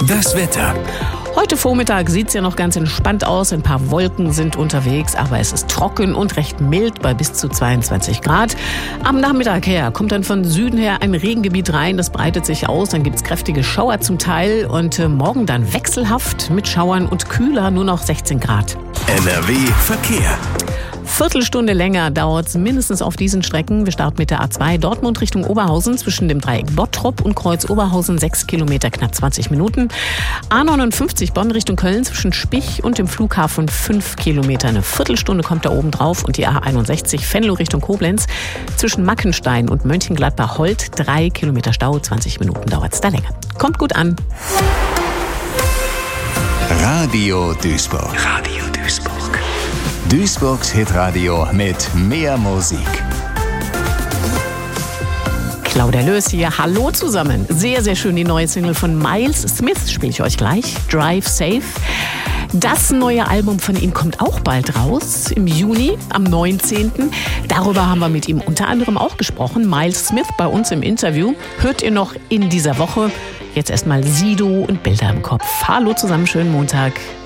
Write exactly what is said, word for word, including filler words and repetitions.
Das Wetter. Heute Vormittag sieht es ja noch ganz entspannt aus. Ein paar Wolken sind unterwegs, aber es ist trocken und recht mild bei bis zu zweiundzwanzig Grad. Am Nachmittag her kommt dann von Süden her ein Regengebiet rein. Das breitet sich aus. Dann gibt es kräftige Schauer zum Teil. Und äh, morgen dann wechselhaft mit Schauern und kühler, nur noch sechzehn Grad. N R W Verkehr. Viertelstunde länger dauert es mindestens auf diesen Strecken. Wir starten mit der A zwei Dortmund Richtung Oberhausen zwischen dem Dreieck Bottrop und Kreuz Oberhausen, sechs Kilometer, knapp zwanzig Minuten. A neunundfünfzig Bonn Richtung Köln zwischen Spich und dem Flughafen, fünf Kilometer. Eine Viertelstunde kommt da oben drauf. Und die A einundsechzig Venlo Richtung Koblenz zwischen Mackenstein und Mönchengladbach-Holt, drei Kilometer Stau, zwanzig Minuten dauert es da länger. Kommt gut an. Radio Duisburg. Radio Duisburg. Duisburgs Hitradio mit mehr Musik. Claudia Löß hier. Hallo zusammen. Sehr, sehr schön die neue Single von Miles Smith. Spiele ich euch gleich. Drive Safe. Das neue Album von ihm kommt auch bald raus, im Juni, am neunzehnten Darüber haben wir mit ihm unter anderem auch gesprochen. Miles Smith bei uns im Interview. Hört ihr noch in dieser Woche. Jetzt erstmal Sido und Bilder im Kopf. Hallo zusammen, schönen Montag.